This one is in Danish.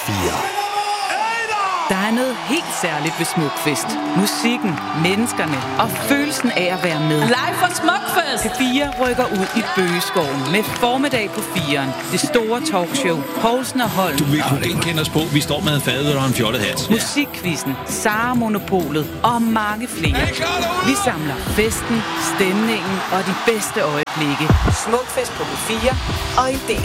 P4. Der er noget helt særligt ved Smukfest. Musikken, menneskerne og følelsen af at være med. Live fra Smukfest! P4 rykker ud i Bøgeskoven med formiddag på 4'eren. Det store talkshow. Poulsen og Holm. Du vil kunne genkende os på. Vi står med en fadøl og en fjollet hat. Musikquizzen, Sara Monopolet og mange flere. Vi samler festen, stemningen og de bedste øjeblikke. Smukfest på P4 og i DR.